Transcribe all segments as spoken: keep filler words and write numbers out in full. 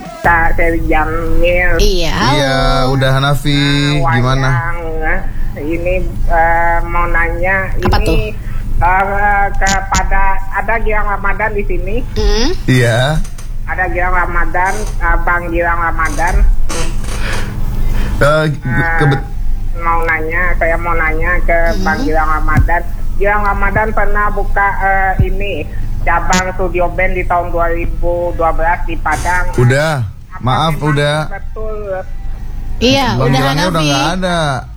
Kak Seri Jamil. Iya. Iya, udah Hanafi. Nah, Gimana? Wayang, ini uh, mau nanya Apa ini tuh? Uh, kepada ada Gilang Ramadan di sini. Hmm? Iya. Ada Gilang Ramadan, uh, Bang Gilang Ramadan. Uh, Uh, kebet- mau nanya, saya mau nanya ke Hmm? Bang Gilang Ramadan. Gilang Ramadan pernah buka uh, ini cabang studio band di tahun dua ribu dua belas di Padang. Udah. Apa Maaf, memang udah. Betul. Iya, Bang udah Gilangnya udah Hanafi. nggak ada.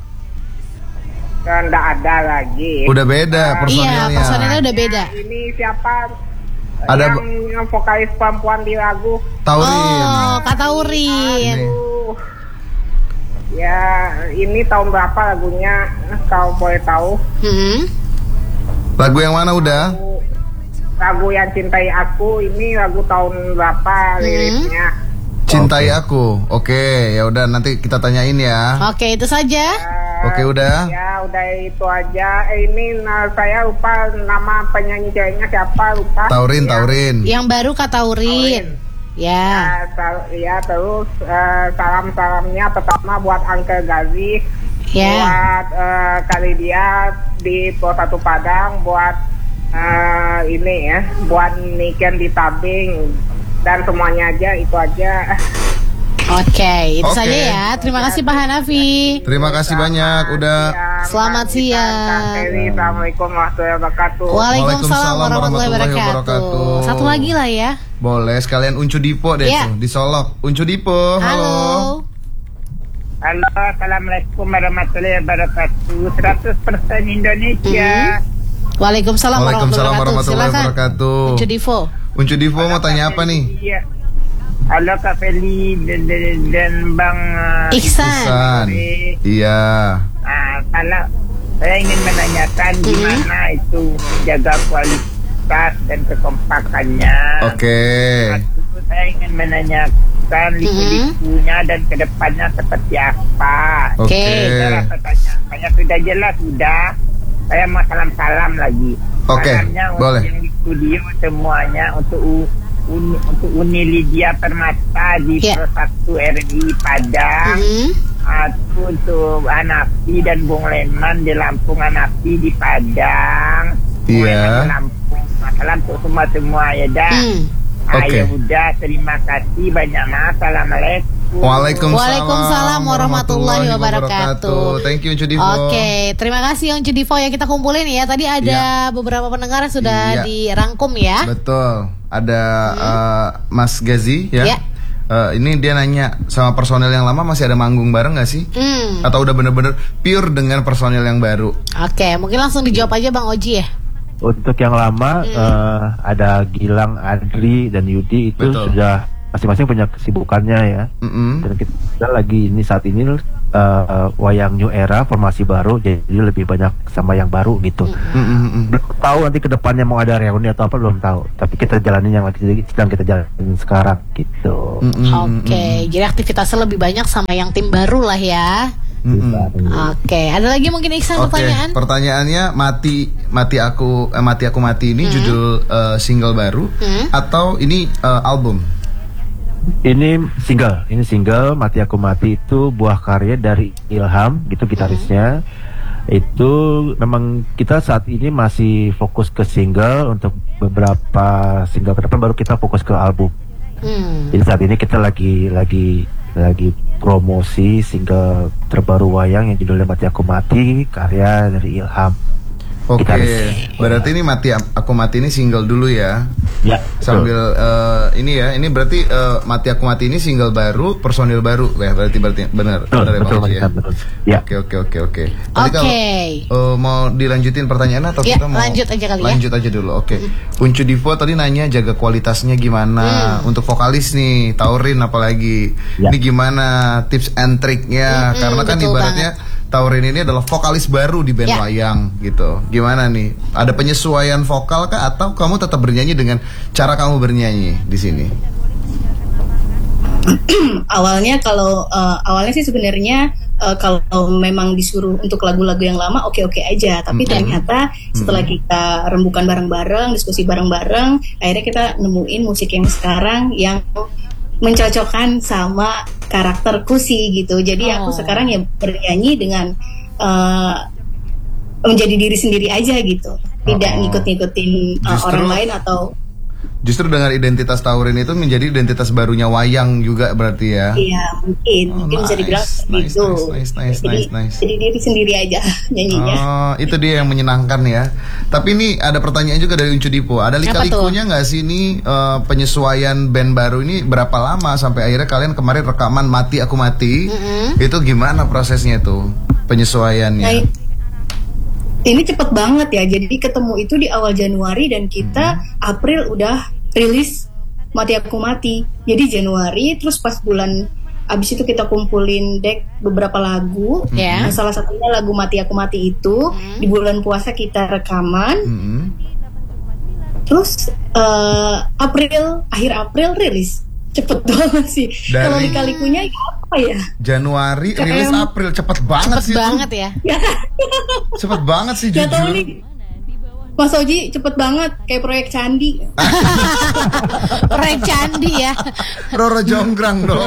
Nggak ada lagi. Udah beda Uh, personilnya. Iya, personilnya udah beda. Ini siapa? Ada yang, yang vokalis perempuan di lagu. Taurin. Oh, Kak Taurin. Ini. Uh, ya, ini tahun berapa lagunya? Kalau boleh tahu. Hmm? Lagu yang mana udah? Lagu, lagu yang cintai aku ini lagu tahun berapa liriknya? Cintai Aku. Oke, ya udah nanti kita tanyain ya. Oke, itu saja. Eh, Oke, udah. Ya, udah itu aja. Eh, ini nah, saya lupa nama penyanyi ceweknya siapa, lupa. Taurin, Ya. Taurin. Yang baru Kak Taurin. Ya. Ya, sal- ya terus eh, salam-salamnya pertama buat Uncle Gazi, Ya. buat eh, kali dia di Pos Satu Padang, buat eh, ini ya, buat Niken di Tabing dan semuanya aja itu aja. Oke, itu Oke. saja ya. Terima kasih Pak Hanafi. Terima kasih banyak udah. Selamat Kak Gita, siang. Kak Ferry, Assalamualaikum warahmatullahi wabarakatuh. Waalaikumsalam warahmatullahi warahmatullahi wabarakatuh. wabarakatuh. Satu lagi lah ya. Boleh sekalian Uncu Dipo deh Iya. tuh, disolok. Uncu Dipo, halo. Halo. Halo, Assalamualaikum warahmatullahi wabarakatuh. seratus persen Indonesia. Waalaikumsalam Waalaikumsalam warahmatullahi warahmatullahi wabarakatuh. wabarakatuh. Uncu Divo. Uncu Dipo mau tanya apa nih? Iya. Halo Kak Feli dan, dan, dan Bang uh, Ihsan. Ihsan. Iya. Ah, kalau saya ingin menanyakan gimana itu jaga kualitas dan kekompakannya. Oke. Satu, saya ingin menanyakan liku-likunya dan kedepannya seperti apa. Oke. Saya rasa tanya, sudah jelas sudah. Saya mau salam-salam lagi. Oke, Salamnya untuk boleh. yang di studio semuanya untuk U- Uni, untuk Uni Lydia Permata di Ya. Pro satu R I Padang. Mhm. Aku untuk Hanafi dan Bung Leman di Lampung, Hanafi di Padang. Bung Iya. Leman di Lampung. Salam untuk semua-semua ya dah. Hmm. Ah, Oke. ya udah, terima kasih banyak. Assalamualaikum. Waalaikumsalam, Waalaikumsalam warahmatullahi wabarakatuh. Thank you Uncu Dipo. Oke, terima kasih Uncu Divo ya, kita kumpulin ya. Tadi ada beberapa pendengar yang sudah Iya. dirangkum ya. Betul. Ada uh, Mas Gazi ya. Ya. Uh, ini dia nanya sama personel yang lama masih ada manggung bareng nggak sih? Hmm. Atau udah bener-bener pure dengan personel yang baru? Oke, mungkin langsung dijawab aja Bang Oji ya. Untuk yang lama eh, ada Gilang, Adri dan Yudi itu Betul. sudah masing-masing punya kesibukannya ya. Mm-mm. Dan kita lagi ini saat ini eh, wayang new era formasi baru, jadi lebih banyak sama yang baru gitu. Mm-mm. Belum tahu nanti kedepannya mau ada reuni atau apa belum tahu. Tapi kita jalanin yang lagi sedang kita jalanin sekarang gitu. Mm-mm. Oke, jadi aktivitasnya lebih banyak sama yang tim baru lah ya. Mm-mm. Oke, ada lagi mungkin Iksan Oke, pertanyaan? pertanyaannya mati mati aku eh, mati aku mati ini judul eh, single baru Hmm. atau ini eh, album? Ini single, ini single Mati Aku Mati itu buah karya dari Ilham, gitu gitarisnya. Itu memang kita saat ini masih fokus ke single, untuk beberapa single ke depan baru kita fokus ke album. Hmm. Jadi saat ini kita lagi lagi lagi promosi single terbaru wayang yang judulnya Mati Aku Mati, karya dari Ilham. Oke, Gitaris. berarti ini mati aku mati ini single dulu ya. Ya, Sambil eh, ini ya, ini berarti eh, mati aku mati ini single baru, personil baru, ya berarti berarti benar, betul, benar ya Bang betul, Oji ya. betul, betul. Ya. Oke oke oke oke. Tadi Oke. kalau eh, mau dilanjutin pertanyaannya atau Ya, kita mau lanjut aja kali ya. Lanjut aja dulu. Oke. Uncu Divo tadi nanya jaga kualitasnya gimana untuk vokalis nih, Taurin apalagi. Ya. Ini gimana tips and triknya? Mm-mm, Karena kan betul ibaratnya Taurin ini adalah vokalis baru di band Ya. wayang gitu. Gimana nih? Ada penyesuaian vokal kah atau kamu tetap bernyanyi dengan cara kamu bernyanyi di sini? Awalnya kalau uh, awalnya sih sebenarnya uh, kalau memang disuruh untuk lagu-lagu yang lama oke-oke aja, tapi Mm-hmm. ternyata setelah kita rembukan bareng-bareng, diskusi bareng-bareng, akhirnya kita nemuin musik yang sekarang yang mencocokkan sama karakterku sih gitu. Jadi Oh. aku sekarang ya bernyanyi dengan uh, menjadi diri sendiri aja gitu, tidak Oh. ngikut-ngikutin uh, Justru- orang lain atau Justru dengan identitas Taurin itu menjadi identitas barunya Wayang juga berarti ya. iya mungkin Oh, mungkin bisa nice, dibilang nice, gitu. nice, nice, nice, jadi, nice, nice. jadi diri sendiri aja nyanyinya. Oh, itu dia yang menyenangkan ya. Tapi ini ada pertanyaan juga dari Uncu Dipo. Ada lika-likunya nggak sih ini eh, penyesuaian band baru ini berapa lama sampai akhirnya kalian kemarin rekaman Mati Aku Mati? Itu gimana prosesnya tuh penyesuaiannya? Nah, ini cepet banget ya. Jadi ketemu itu di awal Januari dan kita April udah rilis Mati Aku Mati. Jadi Januari, terus pas bulan abis itu kita kumpulin deck beberapa lagu. Ya. Nah, salah satunya lagu Mati Aku Mati itu di bulan puasa kita rekaman. Mm-mm. Terus eh, April, akhir April rilis. Cepet banget sih. Dari- Kalau lika-likunya ya apa ya? Januari Kayak- rilis April cepet banget Cepet sih. tuh. banget ya. Ya, Cepet banget sih gak tahu jujur. nih. Mas Oji cepet banget kayak proyek candi. Proyek candi ya. Roro Jonggrang dong.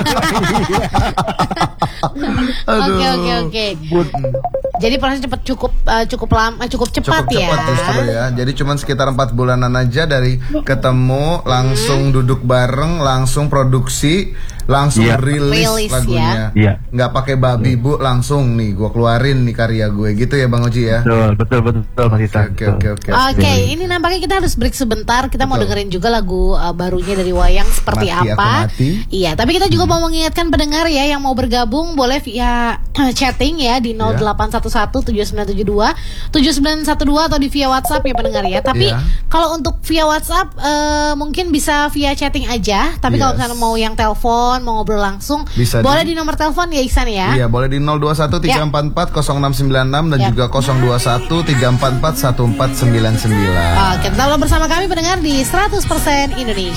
Aduh. Oke oke oke. Jadi proses cepet cukup eh, cukup lama cukup cepat Cukup ya. cepat justru ya. Jadi cuman sekitar empat bulanan aja dari ketemu, langsung duduk bareng, langsung produksi, langsung Iya. rilis, Rilis, lagunya. Iya. Nggak pakai babi bu, langsung nih gua keluarin nih karya gue gitu ya Bang Oji ya. Betul, betul, betul, betul Mas Isan. Oke Betul. oke oke. Oke, ini nampaknya kita harus break sebentar. Kita mau Betul. dengerin juga lagu uh, barunya dari Wayang seperti Mati Aku apa. Mati. Iya, tapi kita juga mau mengingatkan pendengar ya yang mau bergabung boleh via chatting ya di nol delapan satu satu tujuh sembilan tujuh dua tujuh sembilan satu dua atau di via WhatsApp ya pendengar ya. Tapi Iya. kalau untuk via WhatsApp eh, mungkin bisa via chatting aja. Tapi kalau Yes. misalnya mau yang telepon, mau ngobrol langsung, Bisa boleh di- di nomor telepon ya Ihsan ya. Iya boleh di nol dua satu tiga empat empat nol enam sembilan enam dan Ya. juga nol dua satu tiga empat empat satu empat sembilan sembilan. Oke, tetaplah bersama kami pendengar di seratus persen Indonesia.